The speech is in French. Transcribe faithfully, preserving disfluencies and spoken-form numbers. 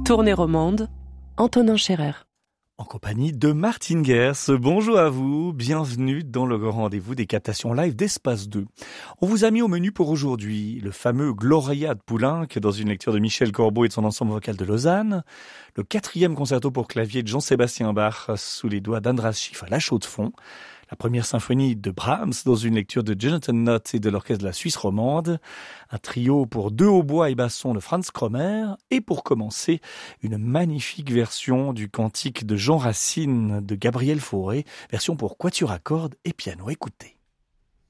Tournée romande, Antonin Scherer. En compagnie de Martine Gers. Bonjour à vous, bienvenue dans le grand rendez-vous des captations live d'Espace deux. On vous a mis au menu pour aujourd'hui le fameux Gloria de Poulenc dans une lecture de Michel Corbeau et de son ensemble vocal de Lausanne, le quatrième concerto pour clavier de Jean-Sébastien Bach sous les doigts d'Andras Schiff à la Chaux-de-Fonds, la première symphonie de Brahms dans une lecture de Jonathan Nott et de l'orchestre de la Suisse romande, un trio pour deux hautbois et bassons de Franz Kromer, et pour commencer, une magnifique version du cantique de Jean Racine de Gabriel Fauré, version pour quatuor à cordes et piano. Écoutez.